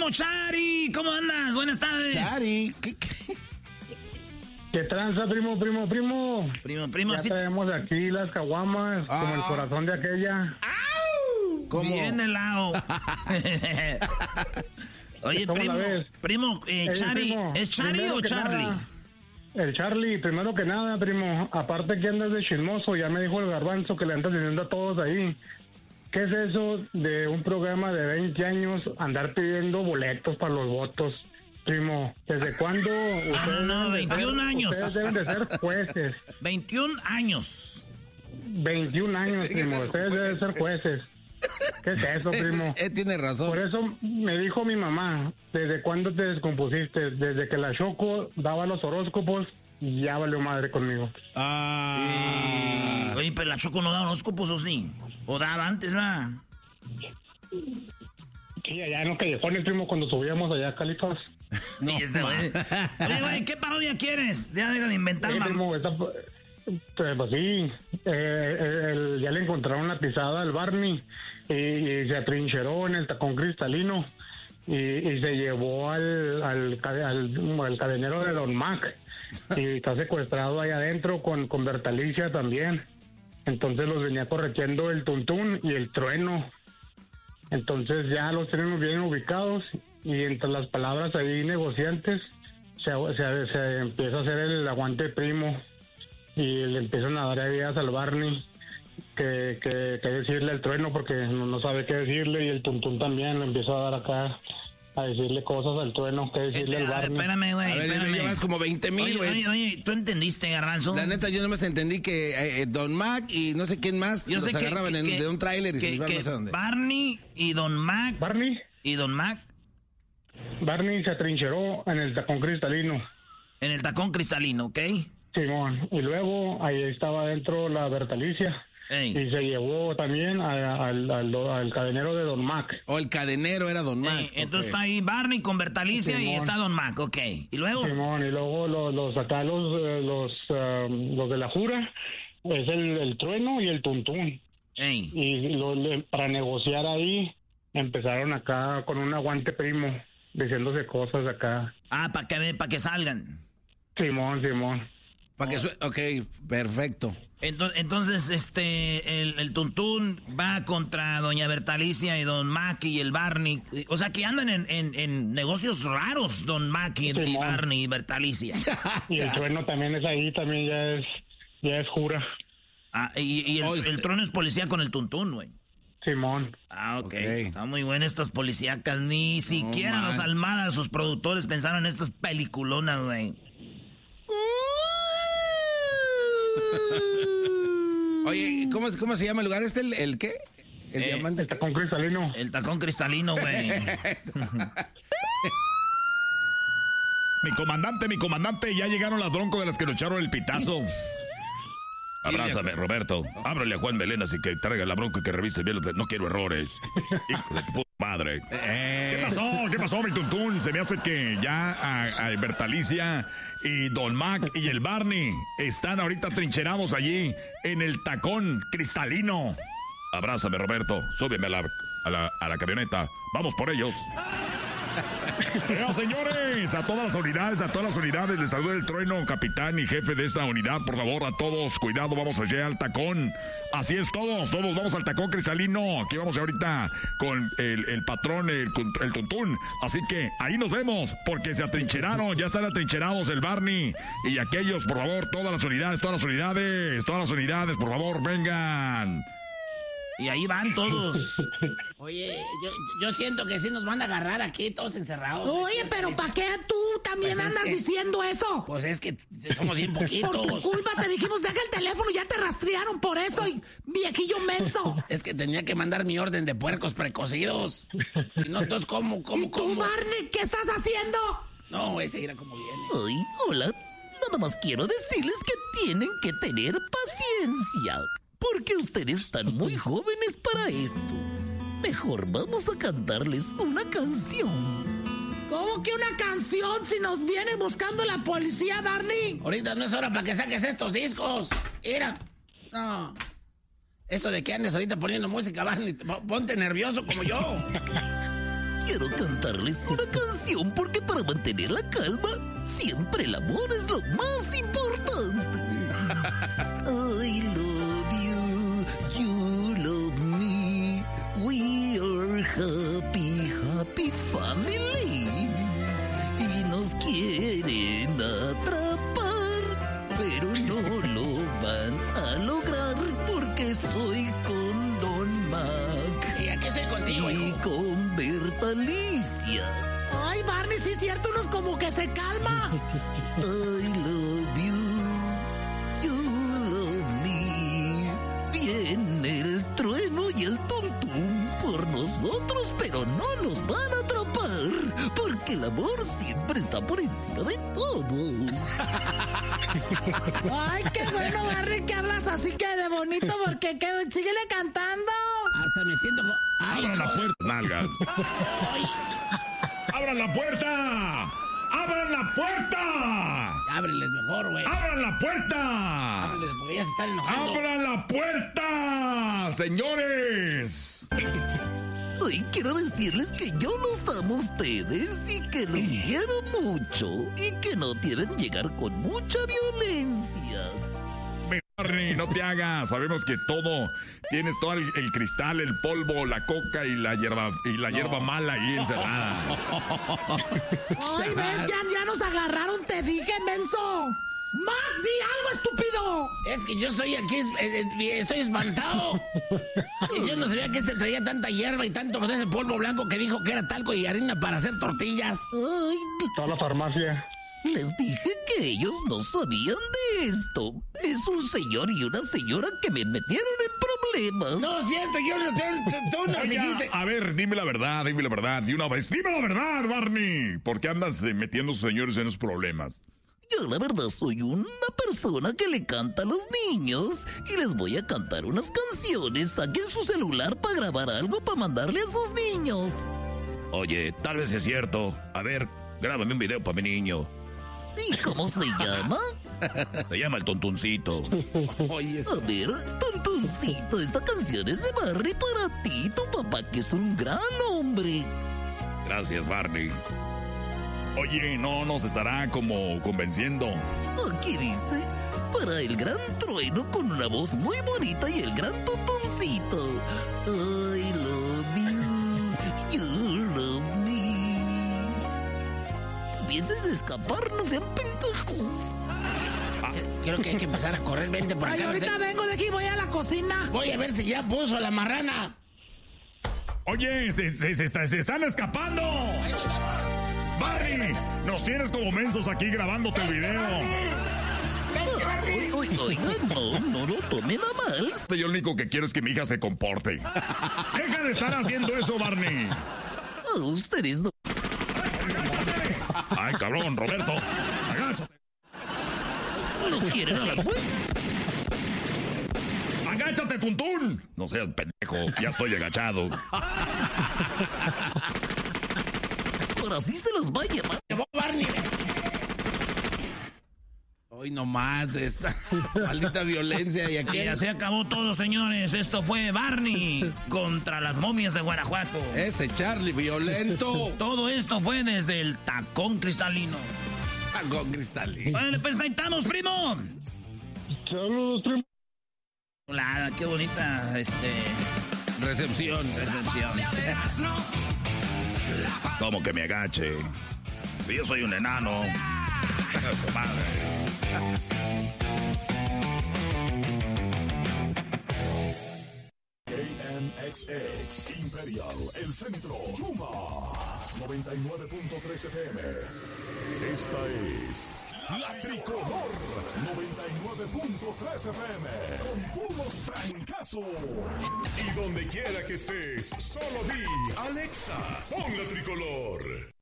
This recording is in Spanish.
primo Chari, ¿cómo andas? Buenas tardes. Chari, ¿Qué tranza, primo? Primo, Ya sí. traemos aquí las caguamas, como el corazón de aquella. ¿cómo? Bien helado. Oye, ¿Cómo la ves? primo, Chari, primo, ¿es Chari primero o que Charlie? nada, el Charlie, primero que nada, primo, aparte que andas de chismoso, ya me dijo el garbanzo que le andas diciendo a todos ahí. ¿Qué es eso de un programa de 20 años andar pidiendo boletos para los votos? Primo, ¿desde cuándo ustedes no, deben de 21 años. Ustedes deben de ser jueces. 21 años. 21 años, primo, ustedes deben ser jueces. ¿Qué es eso, primo? Tiene razón. Por eso me dijo mi mamá, ¿desde cuándo te descompusiste? Desde que la Choco daba los horóscopos, ya valió madre conmigo. Oye, pero la Choco no da horóscopos, ¿o sí? ¿O daba antes, va? Sí, allá en los callejones, primo, cuando subíamos allá a Califas. No, oye, güey, ¿qué parodia quieres? Ya deja de inventar, Sí, mamá. primo, pues sí, ya le encontraron la pisada al Barney y se atrincheró en el tacón cristalino y se llevó al cadenero de Don Mac y está secuestrado ahí adentro con Bertalicia también. Entonces los venía correteando el Tuntún y el Trueno. Entonces ya los tenemos bien ubicados y entre las palabras ahí negociantes se empieza a hacer el aguante primo y le empiezan a dar ideas al Barney que decirle al Trueno porque no sabe qué decirle y el Tuntún también le empieza a dar acá a decirle cosas al Trueno que decirle al Barney. Espérame, güey, A ver, espérame. me llevas como 20,000, güey. Oye, ¿tú entendiste, Garbanzo? La neta, yo nomás entendí que Don Mac y no sé quién más Yo los sé que- agarraban que- de un tráiler y se los iban no sé dónde. Barney y Don Mac. Barney se atrincheró en el tacón cristalino. En el tacón cristalino, ¿ok? Simón, y luego ahí estaba dentro la Bertalicia. Ey. Y se llevó también al cadenero de Don Mac. O el cadenero era Don Mac. Entonces ok. está ahí Barney con Bertalicia y Simón. está Don Mac, ok. ¿Y luego? Simón, y luego los de la Jura, es el Trueno y el Tuntún. Ey. Y para negociar ahí, empezaron acá con un aguante primo, diciéndose cosas acá. Para que salgan. Simón. Para que ok, perfecto. Entonces, el Tuntún va contra Doña Bertalicia y Don Mac y el Barney. O sea, que andan en negocios raros, Don Mac y Simón. Barney y Bertalicia. Y el Trueno también es ahí, también ya es Jura. Y el Trueno es policía con el Tuntún, güey. Simón. Ok. Ok. Está muy buena estas policíacas. Ni siquiera los Almada, sus productores, pensaron en estas peliculonas, güey. Oye, ¿cómo se llama el lugar? ¿El qué? ¿El diamante? Tacón cristalino. El tacón cristalino, güey. Mi comandante, ya llegaron las broncos de las que nos echaron el pitazo. Abrázame, Roberto. Ábrele a Juan Melenas y que traiga la bronca y que revise bien. No quiero errores. Hijo de tu puta madre. ¿Qué pasó, mi Tuntún? Se me hace que ya a Bertalicia y Don Mac y el Barney están ahorita trincherados allí en el tacón cristalino. Abrázame, Roberto. Súbeme a la camioneta. Vamos por ellos. Señores, a todas las unidades, les saluda el Trueno, capitán y jefe de esta unidad. Por favor, a todos, cuidado, vamos allá al tacón. Así es, todos vamos al tacón cristalino. Aquí vamos ahorita con el patrón, el Tuntún. Así que ahí nos vemos, porque se atrincheraron, ya están atrincherados el Barney y aquellos. Por favor, todas las unidades, por favor, vengan. Y ahí van todos. Oye, yo siento que sí nos van a agarrar aquí todos encerrados. Oye, pero ¿para qué tú también Pues es andas que- diciendo eso? Pues es que somos bien poquitos. Por tu culpa te dijimos, deja el teléfono, ya te rastrearon por eso, y viejillo menso. Es que tenía que mandar mi orden de puercos precocidos. Si no, entonces, ¿cómo? ¿Y tú, Barney, qué estás haciendo? No, ese era como viene. Ay, hola. Nada más quiero decirles que tienen que tener paciencia, porque ustedes están muy jóvenes para esto. Mejor vamos a cantarles una canción. ¿Cómo que una canción si nos viene buscando la policía, Barney? Ahorita no es hora para que saques estos discos. Mira. No. Eso de que andes ahorita poniendo música, Barney, ponte nervioso como yo. quiero cantarles una canción porque para mantener la calma, siempre el amor es lo más importante. I love you, you love me, we are happy, happy family. Y nos quieren atrapar, pero no lo van a lograr porque estoy con Don Mac. ¿Y a qué estoy contigo, Y hijo? con Bertalicia. Ay, Barney, sí es cierto, uno es como que se calma. I love you, you love me. Viene el trueno y el tuntún por nosotros, pero no nos van a atrapar, porque el amor siempre está por encima de todo. Ay, qué bueno, Barney, que hablas así que de bonito, porque síguele cantando. Hasta me siento... ¡Abran la puerta, nalgas! ¡Abran la puerta! ¡Abran la puerta! Ábreles mejor, güey. ¡Abran la puerta! Ábreles, porque ya se están enojando. ¡Abran la puerta! ¡Señores! Hoy quiero decirles que yo los amo a ustedes y que los quiero mucho y que no deben llegar con mucha violencia. Barney, no te hagas. Sabemos que todo, tienes todo el cristal, el polvo, la coca y la hierba mala ahí encerrada. Ay, ves, ya nos agarraron, te dije, menso. Mac, di algo, estúpido. Es que yo soy aquí, estoy espantado. Y yo no sabía que se traía tanta hierba y tanto ese polvo blanco que dijo que era talco y harina para hacer tortillas. Ay, Toda la farmacia. les dije que ellos no sabían de esto. Es un señor y una señora que me metieron en problemas. No es cierto, yo no tú nos Oiga, dijiste. a ver, dime la verdad, de una vez. Dime la verdad, Barney. ¿Por qué andas metiendo a sus señores en esos problemas? Yo la verdad soy una persona que le canta a los niños y les voy a cantar unas canciones. Saquen su celular para grabar algo para mandarle a sus niños. Oye, tal vez es cierto. A ver, grábame un video para mi niño. ¿Y cómo se llama? Se llama El Tontuncito. Oye, A ver, tontoncito, esta canción es de Barney para ti, tu papá que es un gran hombre. Gracias, Barney. Oye, no nos estará como convenciendo. Aquí dice, para el gran trueno con una voz muy bonita y el gran tontoncito. I love you, you love me. Pienses escapar, no sean pendejos. creo que hay que empezar a correr. Vente por Ay, acá. ahorita vengo de aquí, voy a la cocina. Voy a ver si ya puso la marrana. Oye, se están escapando. Barney, nos tienes como mensos aquí grabándote el video. Oiga, no lo tomen a mal. Yo lo único que quiero es que mi hija se comporte. Deja de estar haciendo eso, Barney. A ustedes no. Ay, cabrón, Roberto. Agáchate. ¿No quieren a la puerta? ¡Agáchate, Tuntún! No seas pendejo, ya estoy agachado. Ahora sí se los va a llamar. Llevó Barney. Hoy nomás esta maldita violencia y aquí. Y así acabó todo, señores. Esto fue Barney contra las momias de Guanajuato. Ese Charlie violento. Todo esto fue desde el Tacón Cristalino. Con cristalino. Vale, pues ahí estamos, primo. Saludos, primo. Hola, qué bonita, Recepción. recepción. ¿Cómo que me agache? Yo soy un enano. Madre. KNXX Imperial, El Centro, Chuma 99.3 FM. Esta es La Tricolor 99.3 FM. Con puros francazos. Y donde quiera que estés, solo di Alexa, pon La Tricolor.